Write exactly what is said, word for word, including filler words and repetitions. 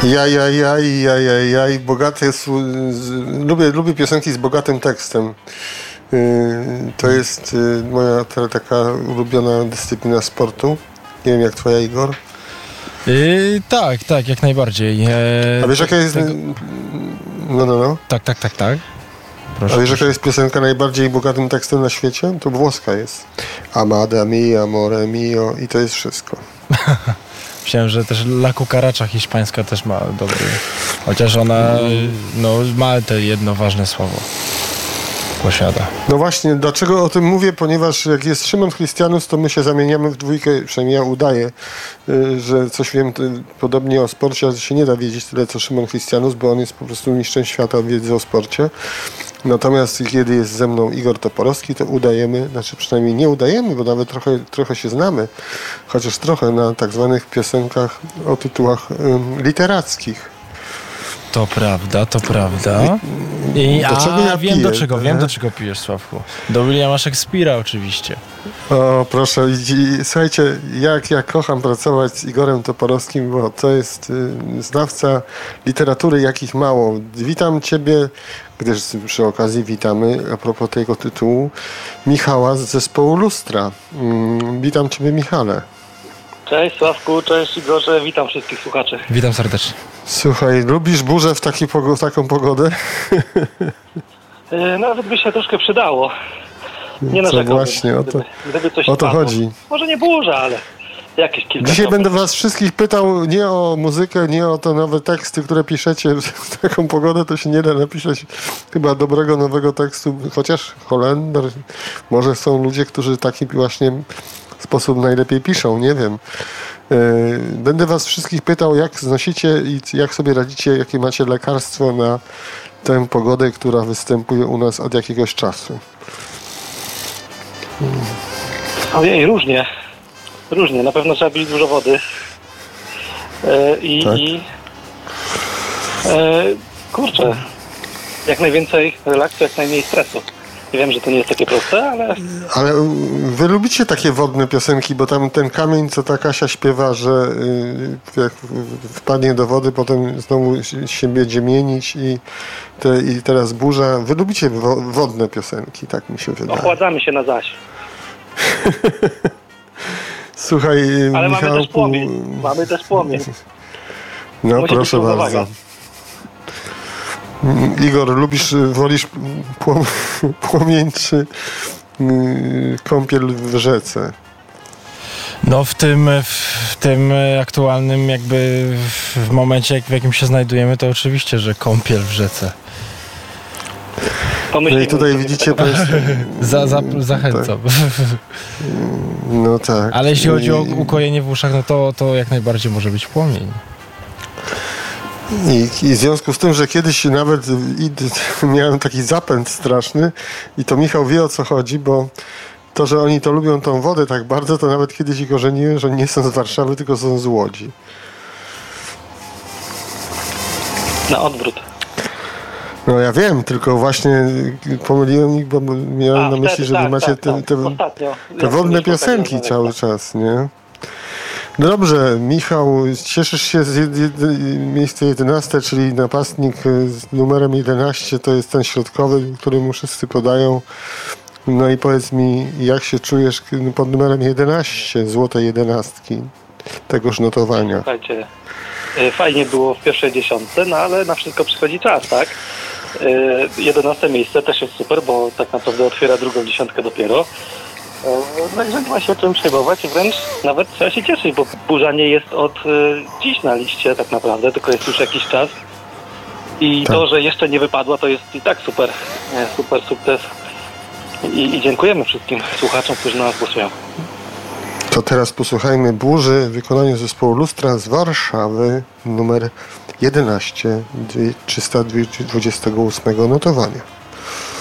Ja, ja, ja, ja, ja, ja, i bogate, lubię, lubię piosenki z bogatym tekstem. To jest moja taka ulubiona dyscyplina sportu. Nie wiem, jak twoja, Igor? Yy, tak, tak, jak najbardziej. A wiesz, jaka jest... Tego... No, no, no. Tak, tak, tak, tak. Proszę, A wiesz, jaka jest piosenka najbardziej bogatym tekstem na świecie? To włoska jest. Amada mia, amore mio, i to jest wszystko. Myślałem, że też La Cucaracha hiszpańska też ma dobry. Chociaż ona no, ma te jedno ważne słowo. Posiada. No właśnie, dlaczego o tym mówię? Ponieważ jak jest Szymon Chrystianus, to my się zamieniamy w dwójkę, przynajmniej ja udaję, że coś wiem podobnie o sporcie, ale się nie da wiedzieć tyle co Szymon Chrystianus, bo on jest po prostu mistrzem świata wiedzy o sporcie. Natomiast kiedy jest ze mną Igor Toporowski, to udajemy, znaczy przynajmniej nie udajemy, bo nawet trochę, trochę się znamy, chociaż trochę na tak zwanych piosenkach o tytułach ym, literackich. To prawda, to prawda. I, do czego ja wiem piję, do czego, tak? wiem do czego pijesz, Sławku. Do Williama Shakespeare'a oczywiście. O, proszę. I, i, słuchajcie, jak ja kocham pracować z Igorem Toporowskim, bo to jest y, znawca literatury, jakich mało. Witam Ciebie, gdyż przy okazji witamy, a propos tego tytułu, Michała z zespołu Lustra. Mm, witam Ciebie, Michale. Cześć Sławku, cześć Igorze, witam wszystkich słuchaczy. Witam serdecznie. Słuchaj, lubisz burzę w, taki, w taką pogodę? Yy, nawet by się troszkę przydało. Nie Co narzekałbym, właśnie, o to, gdyby, gdyby coś o to spadło. chodzi. Może nie burza, ale jakieś kilka. Dzisiaj stopni. będę was wszystkich pytał nie o muzykę, nie o te nowe teksty, które piszecie. W taką pogodę to się nie da napisać chyba dobrego nowego tekstu, chociaż Holender, może są ludzie, którzy taki właśnie sposób najlepiej piszą, nie wiem. Będę was wszystkich pytał, jak znosicie i jak sobie radzicie, jakie macie lekarstwo na tę pogodę, która występuje u nas od jakiegoś czasu. Ojej, różnie. Różnie. Na pewno trzeba pić dużo wody. Yy, I, tak. i yy, kurczę, jak najwięcej relaksu, jak najmniej stresu. Ja wiem, że to nie jest takie proste, ale... Ale wy lubicie takie wodne piosenki, bo tam ten kamień, co ta Kasia śpiewa, że y, jak wpadnie do wody, potem znowu się będzie mienić i, te, i teraz burza. Wy lubicie wo, wodne piosenki, tak mi się wydaje. Ochładzamy się na zaś. Słuchaj, ale Michałku... mamy też płomień. Mamy też płomień. No Musi proszę bardzo. uwaga. Igor, lubisz, wolisz płom, płomień czy yy, kąpiel w rzece? No w tym, w tym aktualnym jakby w momencie, w jakim się znajdujemy, to oczywiście, że kąpiel w rzece. No i tutaj widzicie Państwo... za, za, zachęcam. Tak. No tak. Ale jeśli chodzi o ukojenie w uszach, no to, to jak najbardziej może być płomień. I, I w związku z tym, że kiedyś nawet i, miałem taki zapęd straszny i to Michał wie, o co chodzi, bo to, że oni to lubią tą wodę tak bardzo, to nawet kiedyś ich ożeniłem, że nie są z Warszawy, tylko są z Łodzi. Na odwrót. No ja wiem, tylko właśnie pomyliłem ich, bo miałem A, na myśli, wtedy, że wy tak, macie tak, te, tak. te, Ostatnio, te wodne ja piosenki tak, cały tak. czas, nie? No dobrze, Michał, cieszysz się z jed, jed, miejsce jedenaste, czyli napastnik z numerem jedenaście, to jest ten środkowy, któremu wszyscy podają. No i powiedz mi, jak się czujesz pod numerem jedenaście, złotej jedenastki, tegoż notowania? Słuchajcie, fajnie było w pierwszej dziesiątce, no ale na wszystko przychodzi czas, tak? jedenaste miejsce też jest super, bo tak naprawdę otwiera drugą dziesiątkę dopiero. Także nie ma się czym przejmować, wręcz nawet trzeba się cieszyć, bo burza nie jest od dziś na liście tak naprawdę, tylko jest już jakiś czas. I tak. To, że jeszcze nie wypadła, to jest i tak super, super sukces. I, i dziękujemy wszystkim słuchaczom, którzy na nas głosują. To teraz posłuchajmy burzy w wykonaniu zespołu Lustra z Warszawy, numer jedenaście, trzysta dwadzieścia osiem notowania.